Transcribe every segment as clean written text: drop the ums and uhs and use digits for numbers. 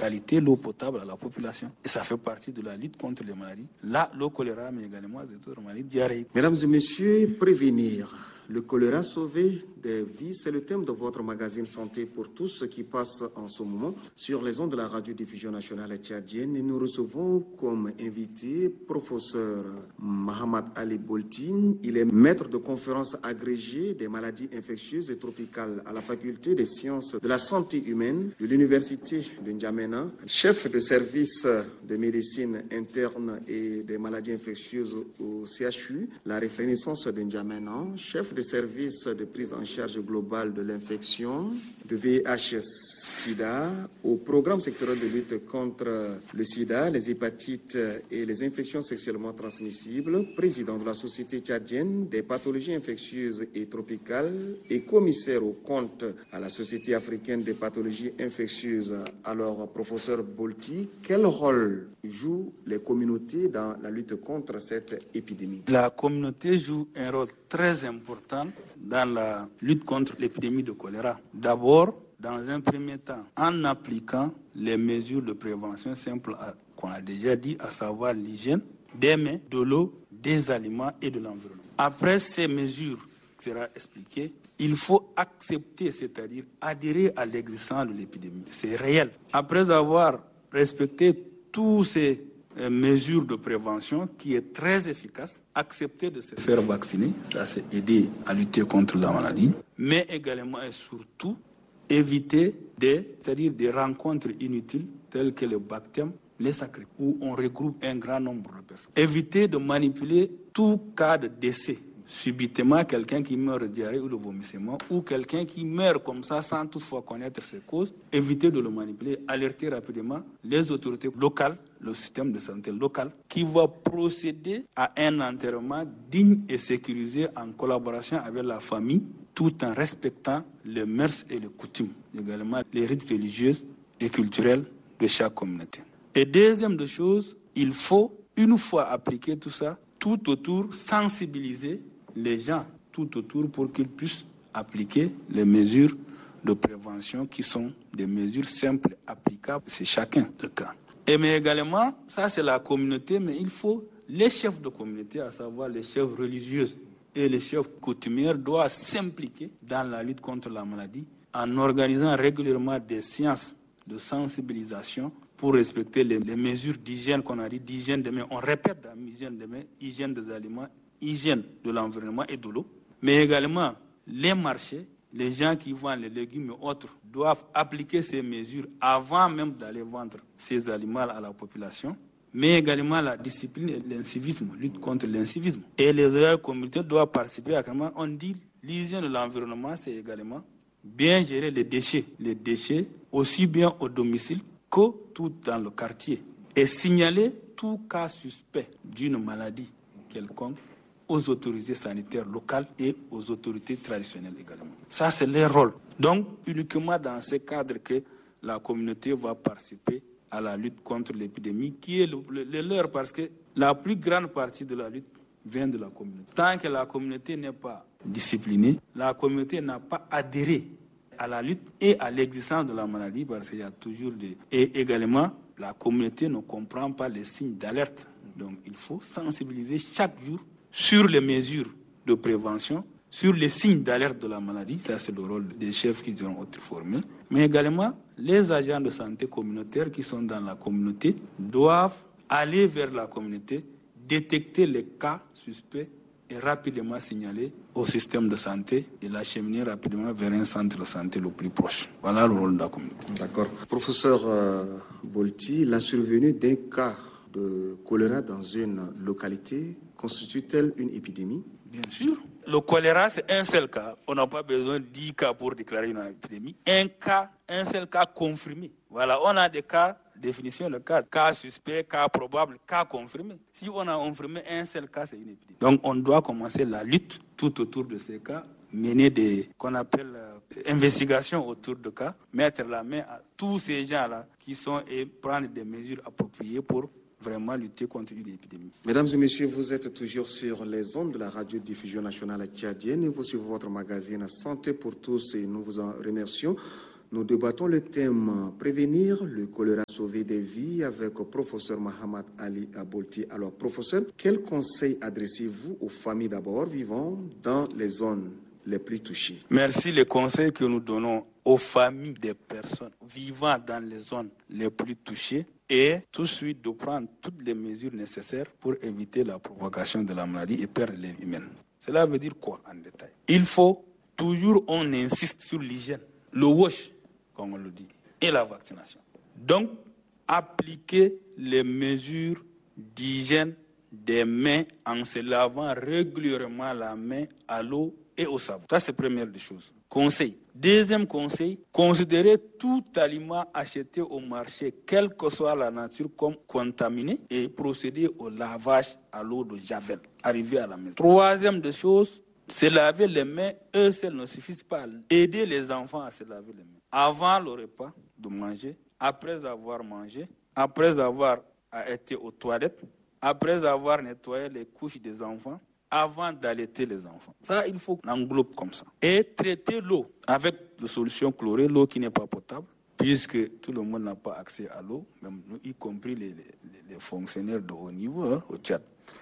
qualité, l'eau potable à la population. Et ça fait partie de la lutte contre les maladies. Là, le choléra, mais également les autres maladies diarrhéiques. Mesdames et messieurs, prévenir le choléra, sauver des vies, c'est le thème de votre magazine Santé pour tous, ce qui passe en ce moment sur les ondes de la radiodiffusion nationale tchadienne. Et nous recevons comme invité professeur Mahamad Ali Bolti. Il est maître de conférences agrégé des maladies infectieuses et tropicales à la faculté des sciences de la santé humaine de l'université de N'Djamena, chef de service de médecine interne et des maladies infectieuses au CHU, la Renaissance de N'Djamena, chef de service de prise en charge globale de l'infection de VIH-Sida au programme sectoriel de lutte contre le sida, les hépatites et les infections sexuellement transmissibles, président de la Société tchadienne des pathologies infectieuses et tropicales et commissaire au compte à la Société africaine des pathologies infectieuses. Alors, professeur Bolti, quel rôle jouent les communautés dans la lutte contre cette épidémie? La communauté joue un rôle très important dans la lutte contre l'épidémie de choléra. D'abord, dans un premier temps, en appliquant les mesures de prévention simples qu'on a déjà dit, à savoir l'hygiène des mains, de l'eau, des aliments et de l'environnement. Après ces mesures qui seront expliquées, il faut accepter, c'est-à-dire adhérer à l'existence de l'épidémie. C'est réel. Après avoir respecté tous ces mesures de prévention qui est très efficace, accepter de se faire vacciner, ça c'est aider à lutter contre la maladie, mais également et surtout éviter c'est-à-dire des rencontres inutiles telles que le baptême, les sacrés, où on regroupe un grand nombre de personnes. Éviter de manipuler tout cas de décès. Subitement, quelqu'un qui meurt de diarrhée ou de vomissement, ou quelqu'un qui meurt comme ça sans toutefois connaître ses causes, éviter de le manipuler, alerter rapidement les autorités locales, le système de santé local, qui va procéder à un enterrement digne et sécurisé en collaboration avec la famille, tout en respectant les mœurs et les coutumes, également les rites religieux et culturels de chaque communauté. Et deuxième de chose, il faut, une fois appliqué tout ça, tout autour sensibiliser les gens tout autour pour qu'ils puissent appliquer les mesures de prévention qui sont des mesures simples, applicables, c'est chacun le cas. Et mais également, ça c'est la communauté, mais il faut les chefs de communauté, à savoir les chefs religieux et les chefs coutumiers, doivent s'impliquer dans la lutte contre la maladie en organisant régulièrement des séances de sensibilisation pour respecter les mesures d'hygiène qu'on a dit, d'hygiène des mains. On répète hygiène des mains, hygiène des aliments, hygiène de l'environnement et de l'eau. Mais également, les marchés, les gens qui vendent les légumes et autres doivent appliquer ces mesures avant même d'aller vendre ces aliments à la population. Mais également la discipline et l'incivisme, lutte contre l'incivisme. Et les autres communautés doivent participer à comment on dit l'hygiène de l'environnement, c'est également bien gérer les déchets aussi bien au domicile que tout dans le quartier. Et signaler tout cas suspect d'une maladie quelconque aux autorités sanitaires locales et aux autorités traditionnelles également. Ça, c'est leur rôle. Donc, uniquement dans ce cadre que la communauté va participer à la lutte contre l'épidémie, qui est le leur, parce que la plus grande partie de la lutte vient de la communauté. Tant que la communauté n'est pas disciplinée, la communauté n'a pas adhéré à la lutte et à l'existence de la maladie, parce qu'il y a toujours des... Et également, la communauté ne comprend pas les signes d'alerte. Donc, il faut sensibiliser chaque jour sur les mesures de prévention, sur les signes d'alerte de la maladie. Ça, c'est le rôle des chefs qui seront être formés. Mais également, les agents de santé communautaires qui sont dans la communauté doivent aller vers la communauté, détecter les cas suspects et rapidement signaler au système de santé et l'acheminer rapidement vers un centre de santé le plus proche. Voilà le rôle de la communauté. D'accord. Professeur Bolti, la survenue d'un cas de choléra dans une localité constitue-t-elle une épidémie? Bien sûr. Le choléra, c'est un seul cas. On n'a pas besoin de 10 cas pour déclarer une épidémie. Un seul cas confirmé. Voilà, on a des cas, définition de cas suspect, cas probable, cas confirmé. Si on a confirmé un seul cas, c'est une épidémie. Donc on doit commencer la lutte tout autour de ces cas, mener des, qu'on appelle investigations autour de cas, mettre la main à tous ces gens-là qui sont et prendre des mesures appropriées pour vraiment lutter contre une épidémie. Mesdames et messieurs, vous êtes toujours sur les ondes de la radiodiffusion nationale tchadienne et vous suivez votre magazine Santé pour tous et nous vous en remercions. Nous débattons le thème prévenir le choléra, sauver des vies avec professeur Mohamed Ali Abolti. Alors professeur, quels conseils adressez-vous aux familles d'abord vivant dans les zones les plus touchées? Merci. Les conseils que nous donnons aux familles des personnes vivant dans les zones les plus touchées est tout de suite de prendre toutes les mesures nécessaires pour éviter la propagation de la maladie et perdre les vies humaines. Cela veut dire quoi en détail? Il faut toujours, on insiste sur l'hygiène, le wash, comme on le dit, et la vaccination. Donc, appliquer les mesures d'hygiène des mains en se lavant régulièrement la main à l'eau et au savon. Ça, c'est la première des choses. Conseil. Deuxième conseil, considérer tout aliment acheté au marché, quelle que soit la nature, comme contaminé et procéder au lavage à l'eau de javel, arrivé à la maison. Troisième des choses, se laver les mains, eux seuls ne suffisent pas. Aider les enfants à se laver les mains. Avant le repas, de manger, après avoir mangé, après avoir été aux toilettes, après avoir nettoyé les couches des enfants, avant d'allaiter les enfants. Ça, il faut qu'on englobe comme ça. Et traiter l'eau avec des solutions chlorées, l'eau qui n'est pas potable, puisque tout le monde n'a pas accès à l'eau, même nous, y compris les fonctionnaires de haut niveau au Tchad.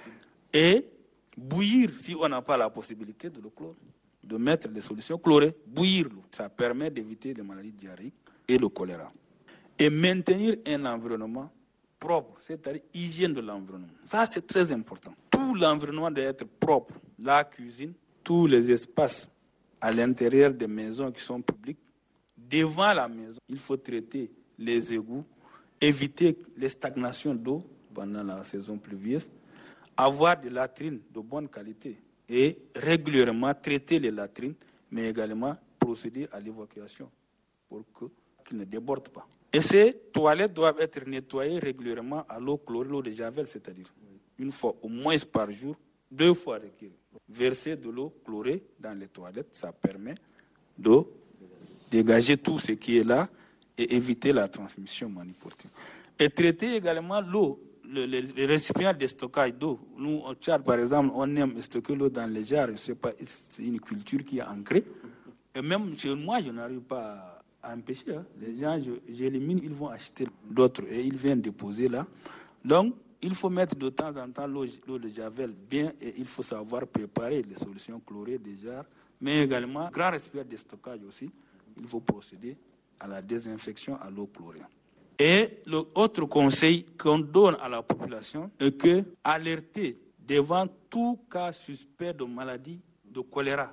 Et bouillir, si on n'a pas la possibilité de l'eau chlore, de mettre des solutions chlorées, bouillir l'eau. Ça permet d'éviter les maladies diarrhéiques et le choléra. Et maintenir un environnement propre, c'est-à-dire hygiène de l'environnement. Ça, c'est très important. Tout l'environnement doit être propre. La cuisine, tous les espaces à l'intérieur des maisons qui sont publiques, devant la maison, il faut traiter les égouts, éviter les stagnations d'eau pendant la saison pluvieuse, avoir des latrines de bonne qualité et régulièrement traiter les latrines, mais également procéder à l'évacuation pour qu'ils ne débordent pas. Et ces toilettes doivent être nettoyées régulièrement à l'eau chlorée, l'eau de javel, c'est-à-dire une fois au moins par jour, 2 fois requis. Verser de l'eau chlorée dans les toilettes, ça permet de dégager tout ce qui est là et éviter la transmission maniportive. Et traiter également l'eau, les récipients de stockage d'eau. Nous, au Tchad, par exemple, on aime stocker l'eau dans les jarres. Je sais pas, c'est une culture qui est ancrée. Et même chez moi, je n'arrive pas à empêcher. Les gens, j'élimine, ils vont acheter d'autres et ils viennent déposer là. Donc, il faut mettre de temps en temps l'eau de javel bien et il faut savoir préparer les solutions chlorées des jarres, mais également, grand récipient de stockage aussi, il faut procéder à la désinfection à l'eau chlorée. Et l'autre conseil qu'on donne à la population est que alerter devant tout cas suspect de maladie de choléra,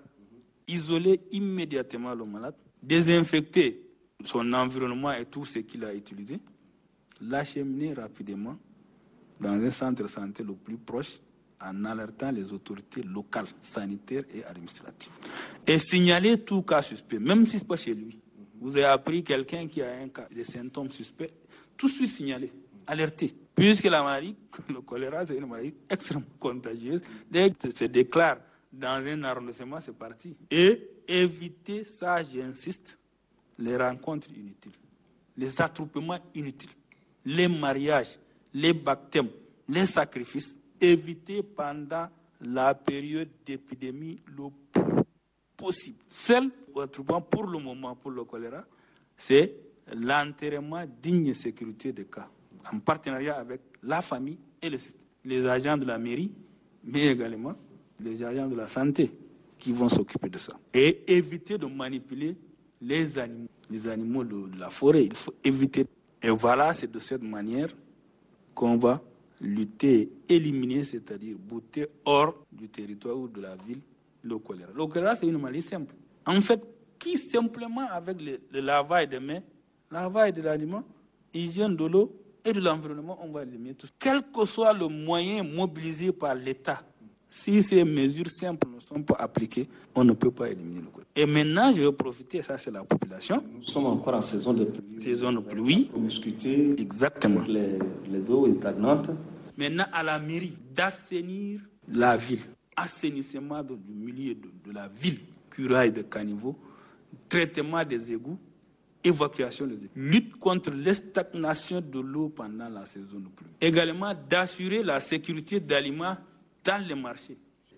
isoler immédiatement le malade, désinfecter son environnement et tout ce qu'il a utilisé, l'acheminer rapidement dans un centre de santé le plus proche en alertant les autorités locales, sanitaires et administratives. Et signaler tout cas suspect, même si ce n'est pas chez lui. Vous avez appris quelqu'un qui a des symptômes suspects, tout de suite signaler, alerter. Puisque la maladie, le choléra, c'est une maladie extrêmement contagieuse. Dès que ça se déclare dans un arrondissement, c'est parti. Et éviter, ça j'insiste, les rencontres inutiles, les attroupements inutiles, les mariages, les baptêmes, les sacrifices, éviter pendant la période d'épidémie le plus possible. Seul attroupement pour le moment, pour le choléra, c'est l'enterrement digne et sécurité des cas, en partenariat avec la famille et les agents de la mairie, mais également les agents de la santé qui vont s'occuper de ça. Et éviter de manipuler les animaux de la forêt. Il faut éviter. Et voilà, c'est de cette manière qu'on va lutter, éliminer, c'est-à-dire bouter hors du territoire ou de la ville le choléra. Le choléra, c'est une maladie simple. En fait, qui simplement avec le lavage des mains, lavage de l'aliment, hygiène de l'eau et de l'environnement, on va éliminer tout. Quel que soit le moyen mobilisé par l'État, si ces mesures simples ne sont pas appliquées, on ne peut pas éliminer le choléra. Et maintenant, je vais profiter, ça c'est la population. Nous sommes encore en saison de pluie. Saison de pluie. Discuter. Exactement. Les eaux stagnantes. Maintenant, à la mairie, d'assainir la ville. Assainissement du milieu de la ville. Curage de caniveaux, traitement des égouts, évacuation des égouts. Lutte contre la stagnation de l'eau pendant la saison de pluie. Également, d'assurer la sécurité d'aliments dans les marchés.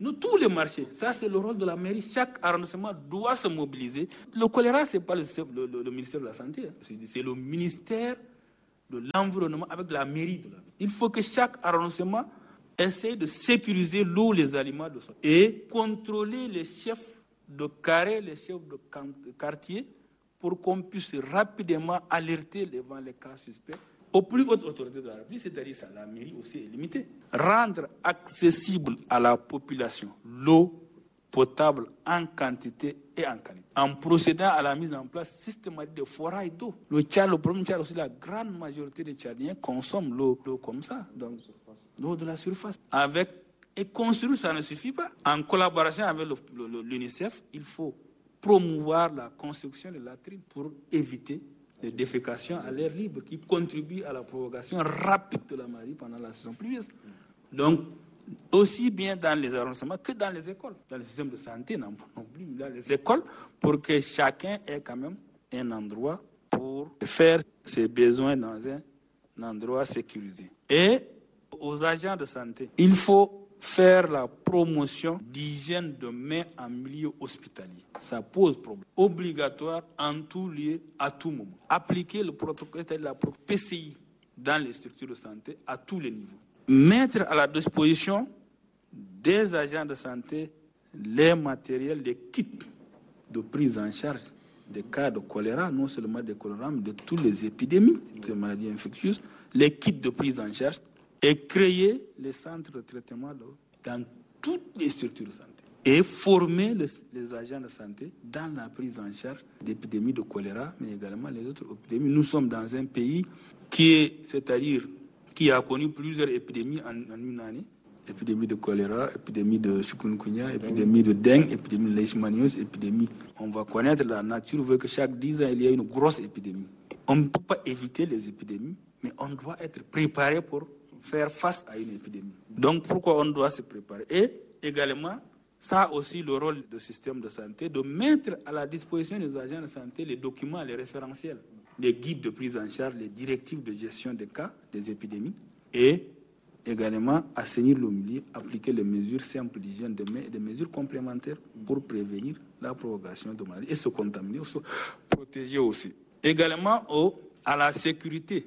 nous, tous les marchés, ça c'est le rôle de la mairie. Chaque arrondissement doit se mobiliser. Le choléra, ce n'est pas le ministère de la Santé, c'est le ministère de l'Environnement avec la mairie de la ville. Il faut que chaque arrondissement essaie de sécuriser l'eau, les aliments de son et contrôler les chefs de carré, les chefs de quartier pour qu'on puisse rapidement alerter devant les cas suspects aux plus hautes autorités de la République, c'est-à-dire ça, la mairie aussi est limitée. Rendre accessible à la population l'eau potable en quantité et en qualité, en procédant à la mise en place systématique de forages d'eau. Le problème Tchad aussi, la grande majorité des Tchadiens consomment l'eau comme ça, donc l'eau de la surface. Et construire, ça ne suffit pas. En collaboration avec l'UNICEF, il faut promouvoir la construction de latrines pour éviter les défécations à l'air libre qui contribuent à la propagation rapide de la maladie pendant la saison pluvieuse. Donc, aussi bien dans les arrondissements que dans les écoles, dans le système de santé, non plus, dans les écoles, pour que chacun ait quand même un endroit pour faire ses besoins dans un endroit sécurisé. Et aux agents de santé, il faut faire la promotion d'hygiène de main en milieu hospitalier. Ça pose problème. Obligatoire en tout lieu, à tout moment. Appliquer le protocole, c'est-à-dire la PCI dans les structures de santé à tous les niveaux. Mettre à la disposition des agents de santé les matériels, les kits de prise en charge des cas de choléra, non seulement des choléra, mais de toutes les épidémies, de maladies infectieuses, les kits de prise en charge, et créer les centres de traitement dans toutes les structures de santé. Et former les agents de santé dans la prise en charge d'épidémies de choléra, mais également les autres épidémies. Nous sommes dans un pays qui a connu plusieurs épidémies en une année. Épidémie de choléra, épidémie de chikungunya, épidémie de dengue, épidémie de leishmaniose, épidémie. On va connaître, la nature veut que chaque 10 ans, il y ait une grosse épidémie. On ne peut pas éviter les épidémies, mais on doit être préparé pour faire face à une épidémie. Donc pourquoi on doit se préparer? Et également, ça a aussi le rôle du système de santé de mettre à la disposition des agents de santé les documents, les référentiels, les guides de prise en charge, les directives de gestion des cas, des épidémies, et également assainir le milieu, appliquer les mesures simples d'hygiène de main et des mesures complémentaires pour prévenir la propagation de maladies et se contaminer, se protéger aussi. Également à la sécurité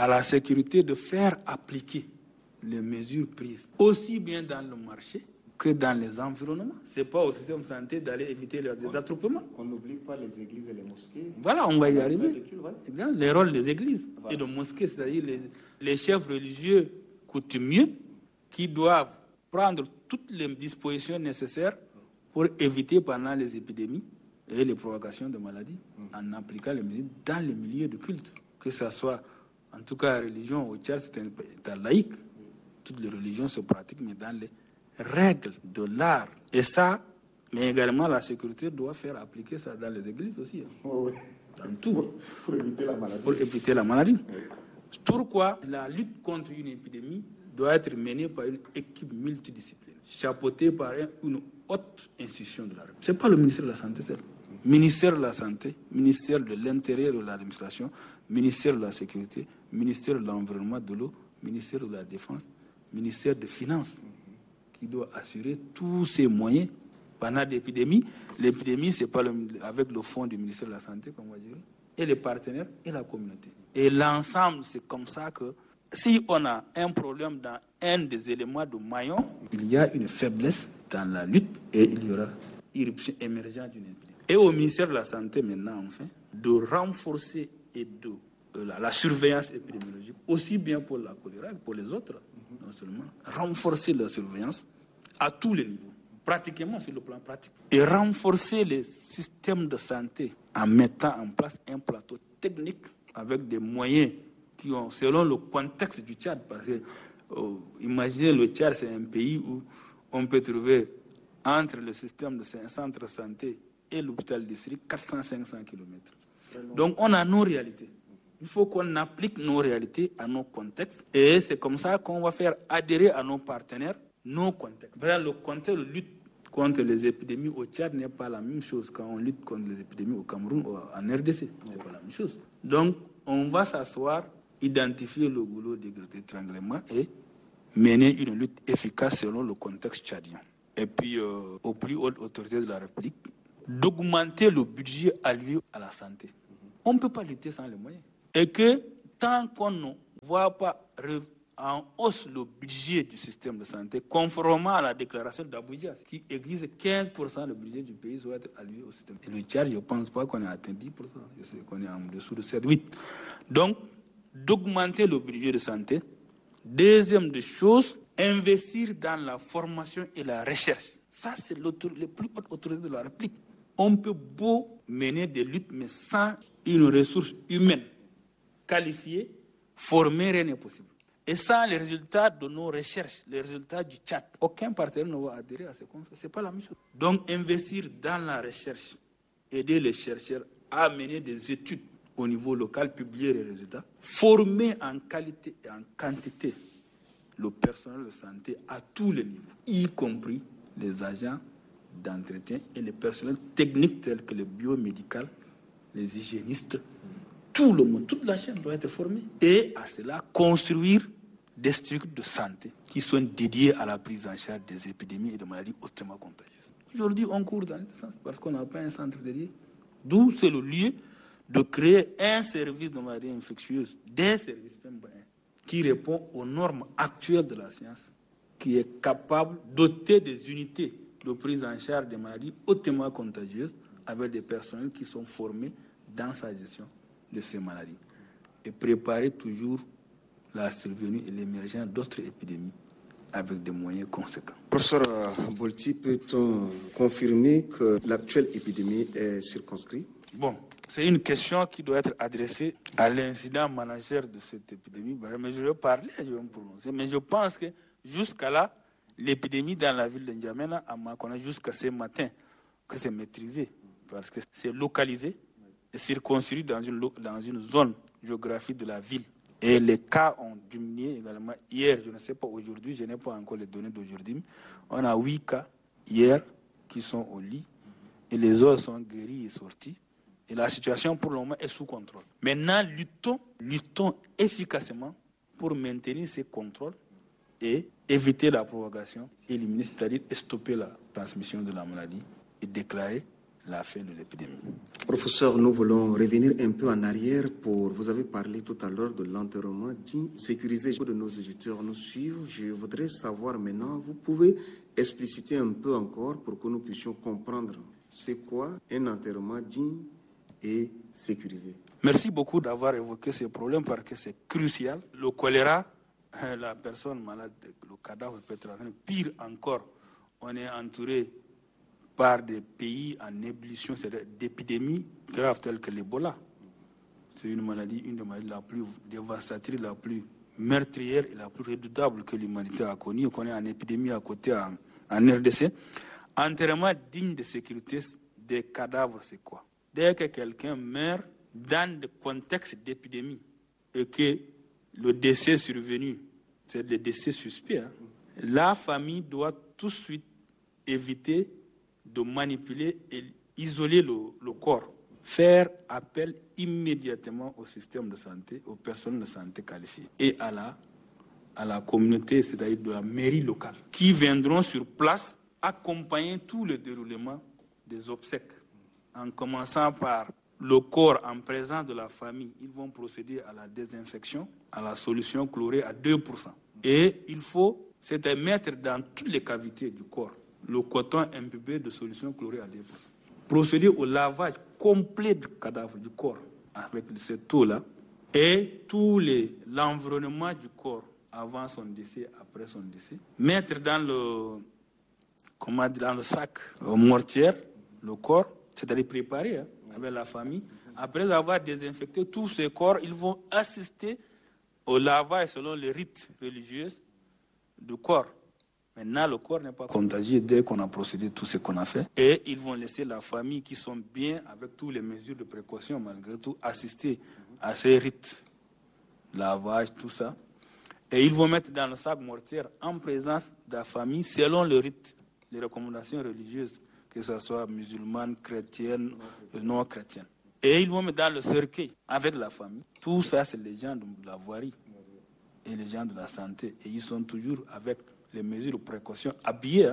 de faire appliquer les mesures prises, aussi bien dans le marché que dans les environnements. Ce n'est pas au système de santé d'aller éviter des attroupements. Qu'on n'oublie pas les églises et les mosquées. Voilà, on va y arriver. Les rôles des églises et des mosquées, c'est-à-dire les chefs religieux coutumiers qui doivent prendre toutes les dispositions nécessaires pour éviter pendant les épidémies et les propagations de maladies en appliquant les mesures dans les milieux de culte, que ce soit en tout cas la religion au Tchad, c'est un État laïque. Toutes les religions se pratiquent, mais dans les règles de l'art. Et ça, mais également la sécurité doit faire appliquer ça dans les églises aussi. Oui. Dans tout. Pour éviter la maladie. Pour éviter la maladie. Oui. Pourquoi la lutte contre une épidémie doit être menée par une équipe multidisciplinaire, chapeautée par une haute institution de la République. Ce n'est pas le ministère de la Santé seul. Ministère de la Santé, ministère de l'Intérieur et de l'Administration, ministère de la Sécurité, ministère de l'Environnement, de l'eau, ministère de la Défense, ministère des Finances, qui doit assurer tous ces moyens pendant l'épidémie. L'épidémie, c'est pas avec le fonds du ministère de la Santé, comme on va dire, et les partenaires et la communauté. Et l'ensemble, c'est comme ça que si on a un problème dans un des éléments de maillon, il y a une faiblesse dans la lutte et il y aura irruption émergente d'une épidémie. Et au ministère de la Santé, maintenant, enfin, de renforcer et la surveillance épidémiologique, aussi bien pour la choléra que pour les autres, non seulement renforcer la surveillance à tous les niveaux, pratiquement sur le plan pratique, et renforcer les systèmes de santé en mettant en place un plateau technique avec des moyens qui ont, selon le contexte du Tchad, parce que imaginez le Tchad, c'est un pays où on peut trouver entre le système de centre de santé et l'hôpital district 400-500 km. Donc on a nos réalités. Il faut qu'on applique nos réalités à nos contextes et c'est comme ça qu'on va faire adhérer à nos partenaires nos contextes. Le contexte de lutte contre les épidémies au Tchad n'est pas la même chose quand on lutte contre les épidémies au Cameroun ou en RDC. C'est pas la même chose. Donc on va s'asseoir, identifier le goulot d'étranglement et mener une lutte efficace selon le contexte tchadien. et puis aux plus hautes autorités de la République d'augmenter le budget alloué à la santé. On ne peut pas lutter sans les moyens. Et que tant qu'on ne voit pas en hausse le budget du système de santé, conformément à la déclaration d'Abuja, qui exige 15% du budget du pays soit alloué au système. Et le Tchad, je ne pense pas qu'on ait atteint 10%. Je sais qu'on est en dessous de 7-8%. Donc, d'augmenter le budget de santé. Deuxième des choses, investir dans la formation et la recherche. Ça, c'est les plus hautes autorités de la République. On peut beau mener des luttes, mais sans une ressource humaine qualifiée, formée, rien n'est possible. Et sans les résultats de nos recherches, les résultats du Tchad, aucun partenaire ne va adhérer à ces conférences. Ce n'est pas la même chose. Donc, investir dans la recherche, aider les chercheurs à mener des études au niveau local, publier les résultats, former en qualité et en quantité le personnel de santé à tous les niveaux, y compris les agents d'entretien et les personnels techniques tels que le biomédical, les hygiénistes, tout le monde, toute la chaîne doit être formée. Et à cela, construire des structures de santé qui sont dédiées à la prise en charge des épidémies et de maladies hautement contagieuses. Aujourd'hui, on court dans ce sens parce qu'on n'a pas un centre dédié. D'où c'est le lieu de créer un service de maladies infectieuses, des services qui répond aux normes actuelles de la science, qui est capable de doter des unités de prise en charge des maladies hautement contagieuses avec des personnels qui sont formés dans sa gestion de ces maladies et préparer toujours la survenue et l'émergence d'autres épidémies avec des moyens conséquents. Professeur Bolti, peut-on confirmer que l'actuelle épidémie est circonscrite? Bon, c'est une question qui doit être adressée à l'incident manager de cette épidémie. Mais je vais parler, je vais me prononcer. Mais je pense que jusqu'à là, l'épidémie dans la ville de N'Djamena, à ma connaissance, jusqu'à ce matin, que c'est maîtrisé. Parce que c'est localisé et circonscrit dans une zone géographique de la ville. Et les cas ont diminué également. Hier, je ne sais pas aujourd'hui, je n'ai pas encore les données d'aujourd'hui, on a 8 cas hier qui sont au lit et les autres sont guéris et sortis. Et la situation pour le moment est sous contrôle. Maintenant, luttons efficacement pour maintenir ces contrôles et éviter la propagation, éliminer, c'est-à-dire stopper la transmission de la maladie et déclarer la fin de l'épidémie. Professeur, nous voulons revenir un peu en arrière vous avez parlé tout à l'heure de l'enterrement digne, sécurisé. De nos auditeurs nous suivent. Je voudrais savoir maintenant, vous pouvez expliciter un peu encore pour que nous puissions comprendre c'est quoi un enterrement digne et sécurisé. Merci beaucoup d'avoir évoqué ces problèmes parce que c'est crucial. Le choléra, la personne malade, le cadavre peut être pire encore. On est entouré par des pays en ébullition, c'est-à-dire d'épidémies graves telles que l'Ebola. C'est une des maladies la plus dévastatrice, la plus meurtrière et la plus redoutable que l'humanité a connue. On est en épidémie à côté en RDC. Enterrement digne de sécurité des cadavres, c'est quoi? Dès que quelqu'un meurt dans des contextes d'épidémie et que le décès est survenu, c'est le décès suspect, la famille doit tout de suite éviter de manipuler et isoler le corps. Faire appel immédiatement au système de santé, aux personnes de santé qualifiées et à la communauté, c'est-à-dire de la mairie locale, qui viendront sur place accompagner tout le déroulement des obsèques. En commençant par le corps en présence de la famille, ils vont procéder à la désinfection, à la solution chlorée à 2%. Et il faut mettre dans toutes les cavités du corps le coton imbibé de solution chlorée à 2%. Procéder au lavage complet du cadavre, du corps, avec cette eau-là, et l'environnement du corps avant son décès, après son décès. Mettre dans le sac mortuaire le corps, c'est-à-dire préparer avec la famille. Après avoir désinfecté tous ces corps, ils vont assister au lavage selon les rites religieux du corps. Maintenant, le corps n'est pas contagieux dès qu'on a procédé tout ce qu'on a fait. Et ils vont laisser la famille qui sont bien, avec toutes les mesures de précaution, malgré tout, assister à ces rites, lavage, tout ça. Et ils vont mettre dans le sac mortuaire en présence de la famille, selon le rite, les recommandations religieuses, que ce soit musulmane, chrétienne, non chrétienne. Et ils vont mettre dans le cercueil avec la famille. Tout ça, c'est les gens de la voirie et les gens de la santé. Et ils sont toujours avec les mesures de précaution, habillés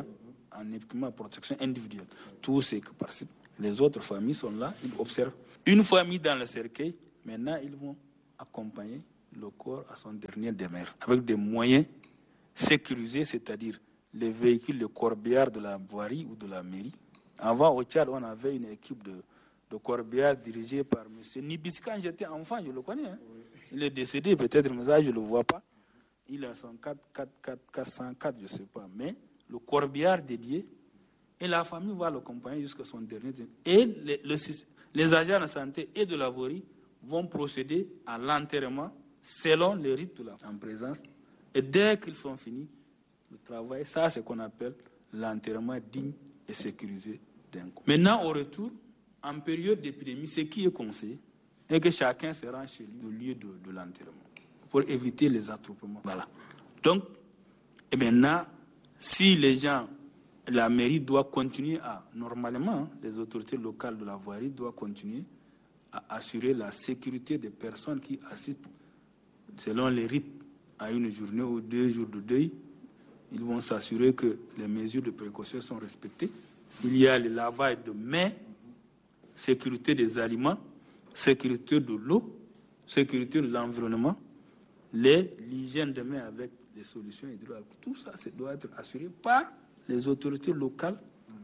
en équipement de protection individuelle. Tout ce que participe. Les autres familles sont là, ils observent. Une fois mis dans le cercueil, maintenant ils vont accompagner le corps à son dernier demeure avec des moyens sécurisés, c'est-à-dire les véhicules, le corbillard de la voirie ou de la mairie. Avant, au Tchad, on avait une équipe de corbillard dirigée par M. Nibis. Quand j'étais enfant, je le connais. Hein. Il est décédé, peut-être, mais ça, je ne le vois pas. Il a son 404, je ne sais pas. Mais le corbillard dédié, et la famille va l'accompagner jusqu'à son dernier. Et les agents de santé et de la voirie vont procéder à l'enterrement selon les rites en présence. Et dès qu'ils sont finis, le travail, ça c'est ce qu'on appelle l'enterrement digne et sécurisé d'un corps. Maintenant, au retour, en période d'épidémie, ce qui est conseillé est que chacun se rend chez lui au lieu de l'enterrement pour éviter les attroupements. Voilà. Donc, et maintenant, si les gens, la mairie doit continuer normalement, les autorités locales de la voirie doivent continuer à assurer la sécurité des personnes qui assistent selon les rites à une journée ou 2 jours de deuil. Ils vont s'assurer que les mesures de précaution sont respectées. Il y a le lavage de mains, sécurité des aliments, sécurité de l'eau, sécurité de l'environnement, l'hygiène de mains avec les solutions hydrauliques. Tout ça doit être assuré par les autorités locales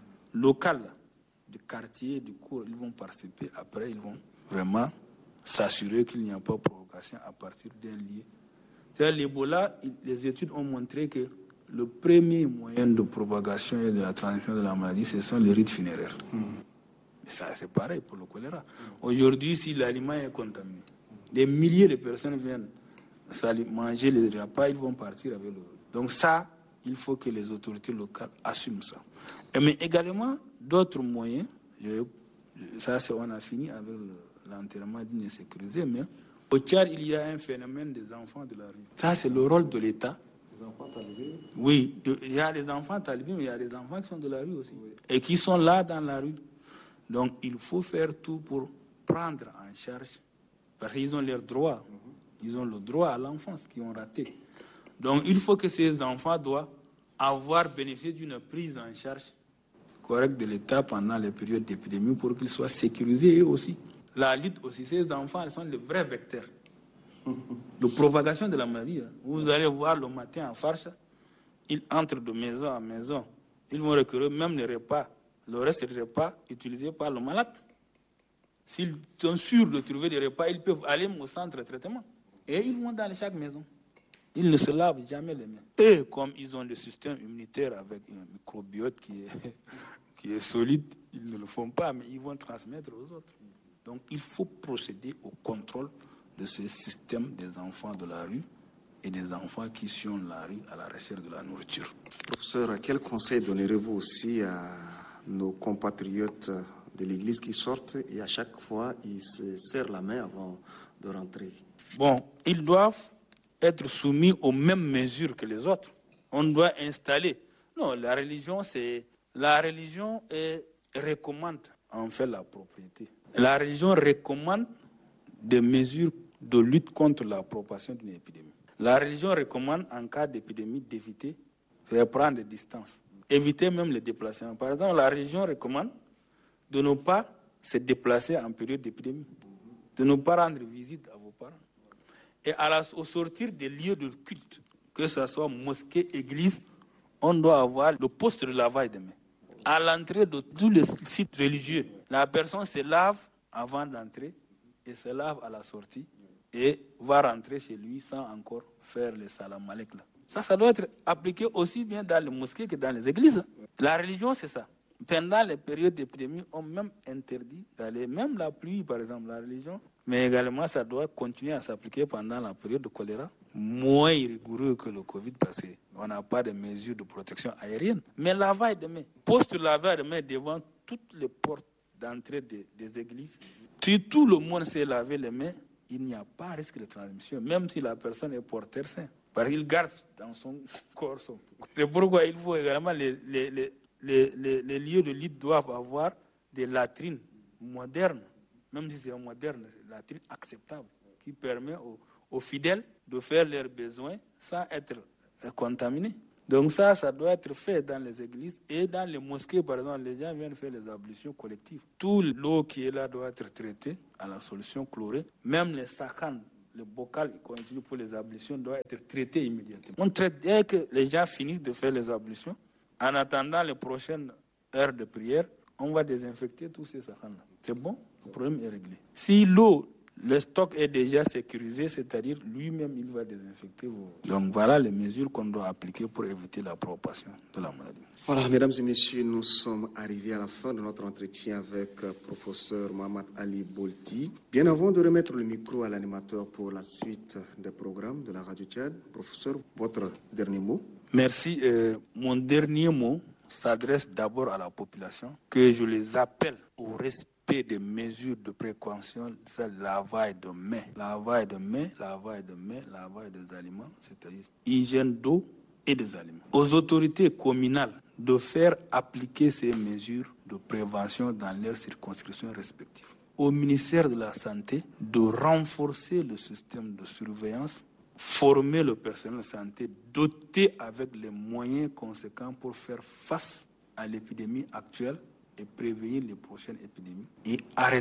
du quartier, du cours. Ils vont participer. Après, ils vont vraiment s'assurer qu'il n'y a pas de provocation à partir d'un lieu. C'est-à-dire, l'Ebola, les études ont montré que le premier moyen de propagation et de la transmission de la maladie, ce sont les rites funéraires. Mais ça, c'est pareil pour le choléra. Aujourd'hui, si l'aliment est contaminé, des milliers de personnes viennent manger les repas, ils vont partir avec le... Donc ça, il faut que les autorités locales assument ça. Mais également, d'autres moyens, on a fini avec l'enterrement digne et sécurisé, mais au Tchad, il y a un phénomène des enfants de la rue. Ça, c'est le rôle de l'État. Les enfants talibés? Oui, il y a des enfants talibés, mais il y a des enfants qui sont de la rue aussi. Oui. Et qui sont là dans la rue. Donc, il faut faire tout pour prendre en charge, parce qu'ils ont leurs droits. Ils ont le droit à l'enfance qu'ils ont raté. Donc, il faut que ces enfants doivent avoir bénéficié d'une prise en charge correcte de l'État pendant les périodes d'épidémie pour qu'ils soient sécurisés eux aussi. La lutte aussi, ces enfants, ils sont les vrais vecteurs de propagation de la maladie. Vous allez voir le matin en Farcha, ils entrent de maison en maison. Ils vont recueillir même les repas, le reste des repas utilisés par le malade. S'ils sont sûrs de trouver des repas, ils peuvent aller au centre de traitement. Et ils vont dans chaque maison. Ils ne se lavent jamais les mains. Et comme ils ont le système immunitaire avec un microbiote qui est solide, ils ne le font pas, mais ils vont transmettre aux autres. Donc il faut procéder au contrôle de ce système des enfants de la rue et des enfants qui sont la rue à la recherche de la nourriture. Professeur, quel conseil donnerez-vous aussi à nos compatriotes de l'Église qui sortent et à chaque fois ils se serrent la main avant de rentrer? Bon, ils doivent être soumis aux mêmes mesures que les autres. On doit installer. Non, la religion recommande en fait la propriété. La religion recommande des mesures de lutte contre la propagation d'une épidémie. La religion recommande en cas d'épidémie d'éviter de prendre des distances, éviter même les déplacements. Par exemple, la religion recommande de ne pas se déplacer en période d'épidémie, de ne pas rendre visite à vos parents. Et au sortir des lieux de culte, que ce soit mosquée, église, on doit avoir le poste de lavage des mains. À l'entrée de tous les sites religieux, la personne se lave avant d'entrer et se lave à la sortie et va rentrer chez lui sans encore faire le salam alek. Ça doit être appliqué aussi bien dans les mosquées que dans les églises. La religion, c'est ça. Pendant les périodes d'épidémie, on même interdit d'aller, même la pluie, par exemple, la religion, mais également ça doit continuer à s'appliquer pendant la période de choléra, moins rigoureux que le Covid parce qu'on n'a pas de mesures de protection aérienne. Mais lavage de mains, poste lavage de mains devant toutes les portes d'entrée des églises. Si tout le monde s'est lavé les mains, il n'y a pas risque de transmission, même si la personne est porteur sain. Parce qu'il garde dans son corps. C'est pourquoi il faut également les lieux de lutte doivent avoir des latrines modernes, même si c'est moderne, c'est une latrine acceptable, qui permet aux fidèles de faire leurs besoins sans être contaminés. Donc ça doit être fait dans les églises et dans les mosquées, par exemple, les gens viennent faire les ablutions collectives. Toute l'eau qui est là doit être traitée à la solution chlorée. Même les sakans, le bocal qu'on utilise pour les ablutions doit être traité immédiatement. On traite dès que les gens finissent de faire les ablutions. En attendant les prochaines heures de prière, on va désinfecter tous ces sakans-là. C'est bon, le problème est réglé. Si l'eau, le stock est déjà sécurisé, c'est-à-dire lui-même, il va désinfecter vos... Donc voilà les mesures qu'on doit appliquer pour éviter la propagation de la maladie. Voilà, mesdames et messieurs, nous sommes arrivés à la fin de notre entretien avec professeur Mohamed Ali Bolti. Bien avant de remettre le micro à l'animateur pour la suite des programmes de la Radio Tchad, professeur, votre dernier mot. Merci. Mon dernier mot s'adresse d'abord à la population, que je les appelle au respect des mesures de précaution, c'est lavage de mains. Lavage de mains, lavage de mains, lavage des aliments, c'est-à-dire hygiène d'eau et des aliments. Aux autorités communales de faire appliquer ces mesures de prévention dans leurs circonscriptions respectives. Au ministère de la Santé de renforcer le système de surveillance, former le personnel de santé, doté avec les moyens conséquents pour faire face à l'épidémie actuelle et prévenir les prochaines épidémies et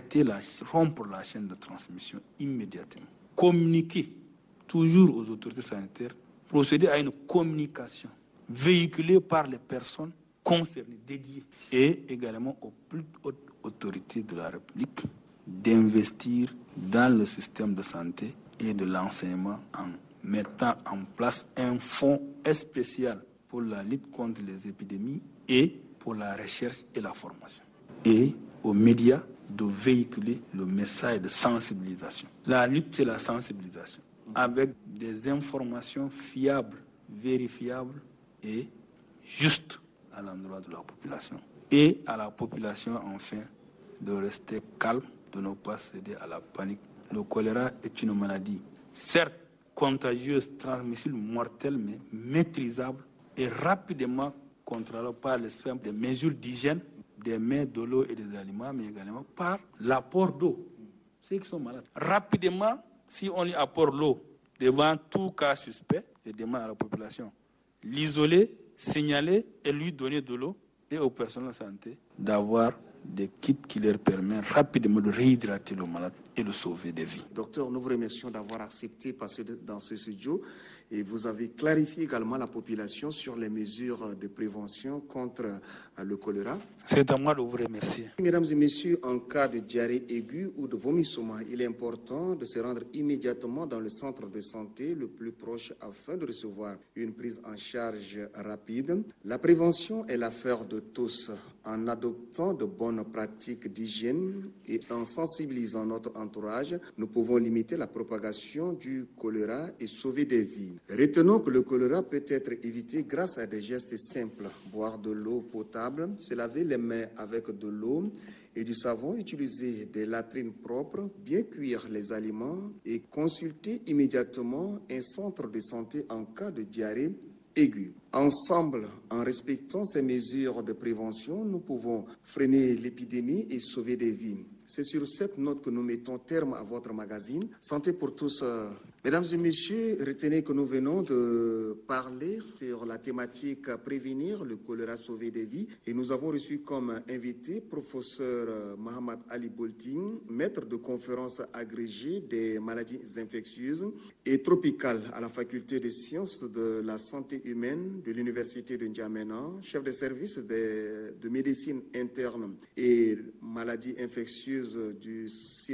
rompre la chaîne de transmission immédiatement. Communiquer toujours aux autorités sanitaires, procéder à une communication véhiculée par les personnes concernées, dédiées, et également aux plus hautes autorités de la République d'investir dans le système de santé et de l'enseignement en mettant en place un fonds spécial pour la lutte contre les épidémies et pour la recherche et la formation. Et aux médias de véhiculer le message de sensibilisation. La lutte, c'est la sensibilisation, avec des informations fiables, vérifiables et justes à l'endroit de la population. Et à la population, enfin, de rester calme, de ne pas céder à la panique. Le choléra est une maladie, certes contagieuse, transmissible, mortelle, mais maîtrisable et rapidement contrôlable par l'esprit des mesures d'hygiène, des mains, de l'eau et des aliments, mais également par l'apport d'eau. Ceux qui sont malades. Rapidement, si on lui apporte l'eau devant tout cas suspect, je demande à la population l'isoler, signaler et lui donner de l'eau, et au personnel de santé d'avoir des kits qui leur permettent rapidement de réhydrater le malade et de sauver des vies. Docteur, nous vous remercions d'avoir accepté de passer dans ce studio et vous avez clarifié également la population sur les mesures de prévention contre le choléra. C'est à moi de vous remercier. Mesdames et messieurs, en cas de diarrhée aiguë ou de vomissement, il est important de se rendre immédiatement dans le centre de santé le plus proche afin de recevoir une prise en charge rapide. La prévention est l'affaire de tous. En adoptant de bonnes pratiques d'hygiène et en sensibilisant notre entourage, nous pouvons limiter la propagation du choléra et sauver des vies. Retenons que le choléra peut être évité grâce à des gestes simples. Boire de l'eau potable, se laver les mains avec de l'eau et du savon, utiliser des latrines propres, bien cuire les aliments et consulter immédiatement un centre de santé en cas de diarrhée aiguë. Ensemble, en respectant ces mesures de prévention, nous pouvons freiner l'épidémie et sauver des vies. C'est sur cette note que nous mettons terme à votre magazine Santé pour tous. Mesdames et messieurs, retenez que nous venons de parler sur la thématique prévenir le choléra, sauver des vies. Et nous avons reçu comme invité professeur Mohamed Ali Bolti, maître de conférence agrégé des maladies infectieuses et tropicales à la faculté de sciences de la santé humaine de l'université de N'Djamena, chef de service de médecine interne et maladies infectieuses du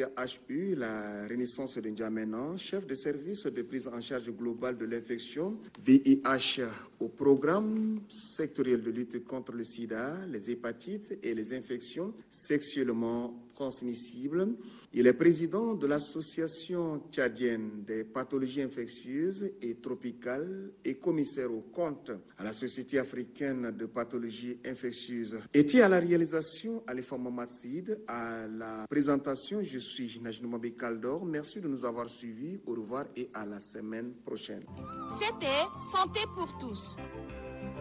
CHU, la Renaissance de N'Djamena, chef de service de prise en charge globale de l'infection VIH au programme sectoriel de lutte contre le sida, les hépatites et les infections sexuellement transmissibles. Il est président de l'association tchadienne des pathologies infectieuses et tropicales et commissaire aux comptes à la Société africaine de pathologies infectieuses. Était à la réalisation Alifa Mohamed Sid, à la présentation, je suis Najnouma Bekaldor. Merci de nous avoir suivis. Au revoir et à la semaine prochaine. C'était Santé pour tous.